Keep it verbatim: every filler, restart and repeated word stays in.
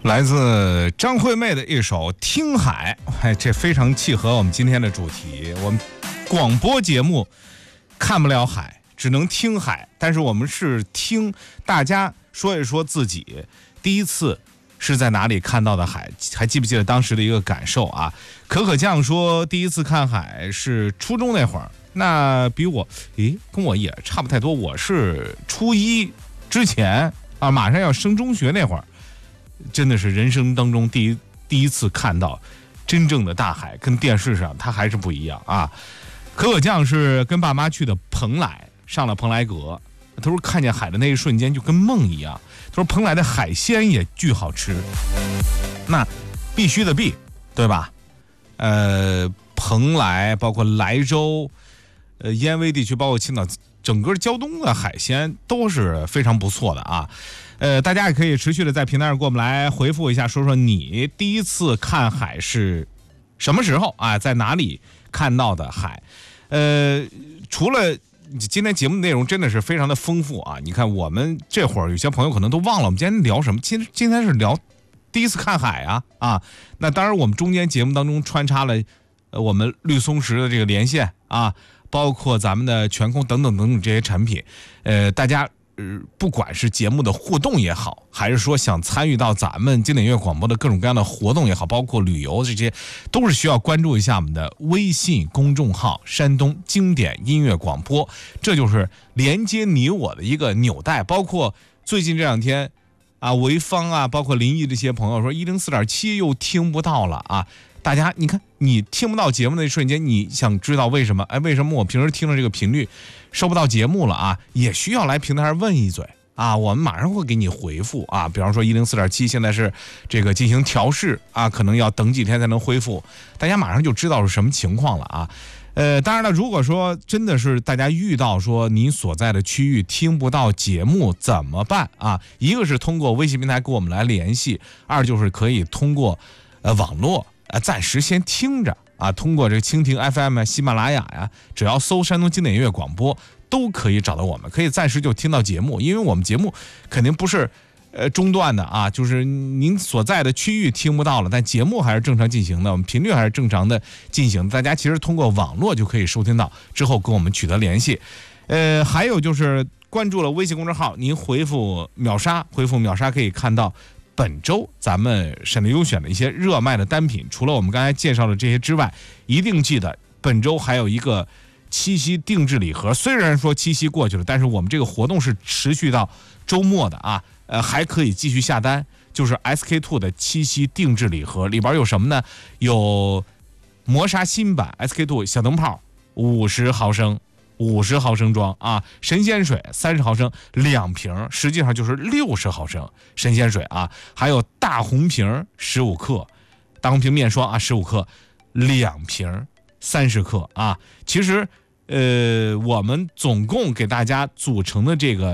来自张惠妹的一首《听海》，哎，这非常契合我们今天的主题。我们广播节目看不了海，只能听海，但是我们是听大家说一说自己第一次是在哪里看到的海，还记不记得当时的一个感受啊？可可酱说第一次看海是初中那会儿，那比我，诶，跟我也差不太多。我是初一之前啊，马上要升中学那会儿。真的是人生当中第一第一次看到真正的大海，跟电视上它还是不一样啊。可可酱是跟爸妈去的蓬莱，上了蓬莱阁，他说看见海的那一瞬间就跟梦一样。他说蓬莱的海鲜也巨好吃，那必须的必，对吧？呃，蓬莱包括莱州、呃燕威地区，包括青岛，整个胶东的海鲜都是非常不错的啊。呃，大家也可以持续的在平台上给我们来回复一下，说说你第一次看海是什么时候啊，在哪里看到的海？呃，除了今天节目的内容真的是非常的丰富啊，你看我们这会儿有些朋友可能都忘了我们今天聊什么，今今天是聊第一次看海啊啊。那当然我们中间节目当中穿插了呃我们绿松石的这个连线啊，包括咱们的全空等等等等这些产品，呃，大家。呃，不管是节目的互动也好，还是说想参与到咱们经典音乐广播的各种各样的活动也好，包括旅游，这些都是需要关注一下我们的微信公众号山东经典音乐广播，这就是连接你我的一个纽带。包括最近这两天啊，潍坊啊，包括临沂这些朋友说一零四点七又听不到了啊。大家你看你听不到节目的一瞬间，你想知道为什么？哎，为什么我平时听的这个频率收不到节目了啊？也需要来平台上问一嘴啊，我们马上会给你回复啊。比方说一零四点七现在是这个进行调试啊，可能要等几天才能恢复，大家马上就知道是什么情况了啊。呃，当然了，如果说真的是大家遇到说你所在的区域听不到节目怎么办啊？一个是通过微信平台跟我们来联系，二就是可以通过呃网络。呃，暂时先听着啊，通过这个蜻蜓 F M 啊、喜马拉雅呀，只要搜山东经典音乐广播都可以找到我们，可以暂时就听到节目，因为我们节目肯定不是呃中断的啊，就是您所在的区域听不到了，但节目还是正常进行的，我们频率还是正常的进行，大家其实通过网络就可以收听到，之后跟我们取得联系。呃，还有就是关注了微信公众号，您回复秒杀，回复秒杀可以看到。本周咱们省内优选的一些热卖的单品，除了我们刚才介绍的这些之外，一定记得本周还有一个七夕定制礼盒。虽然说七夕过去了，但是我们这个活动是持续到周末的啊，呃，还可以继续下单。就是 S K 二 的七夕定制礼盒，里边有什么呢？有磨砂新版 S K 二 小灯泡五十毫升。五十毫升装啊，神仙水三十毫升两瓶，实际上就是六十毫升神仙水啊，还有大红瓶十五克，大红瓶面霜啊十五克，两瓶三十克啊。其实呃，我们总共给大家组成的这个